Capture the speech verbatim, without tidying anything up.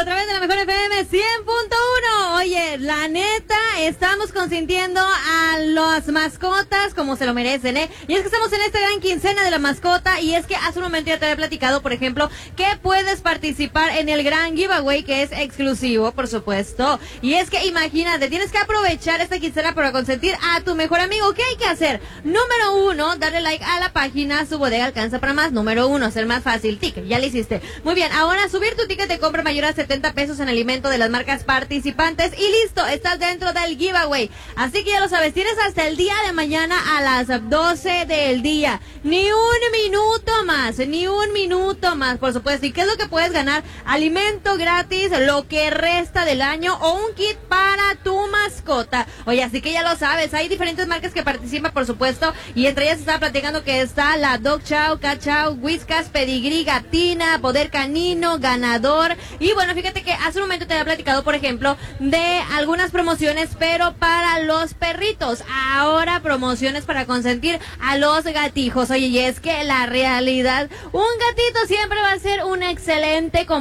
a través de la Mejor F M cien punto uno. Oye, la neta, estamos consintiendo a las mascotas como se lo merecen, ¿eh? Y es que estamos en esta gran quincena de la mascota, y es que hace un momento ya te había platicado, por ejemplo, que puedes participar en el gran giveaway, que es exclusivo, por supuesto. Y es que imagínate, tienes que aprovechar esta quincena para consentir a tu mejor amigo. ¿Qué hay que hacer? Número uno, darle like a la página Su Bodega Alcanza para Más. Número uno, ser más fácil. Ticket, ya lo hiciste. Muy bien, ahora subir tu ticket de compra mayor a setenta pesos en alimento de las marcas participantes y listo, estás dentro del giveaway. Así que ya lo sabes, tienes hasta el día de mañana a las doce del día. Ni un minuto más, ni un minuto más, por supuesto. ¿Y qué es lo que puedes ganar? Alimento gratis, lo que resta del año, o un kit para tu mascota. Oye, así que ya lo sabes, hay diferentes marcas que participan, por supuesto, y entre ellas estaba platicando que está la Dog Chow, Cat Chow, Whiskas, Pedigrí, Gatina, Poder Canino, Ganador. Y bueno, fíjate que hace un momento te había platicado, por ejemplo, de algunas promociones, pero para los perritos. Ahora promociones para consentir a los gatijos. Oye, y es que la realidad, un gatito siempre va a ser un excelente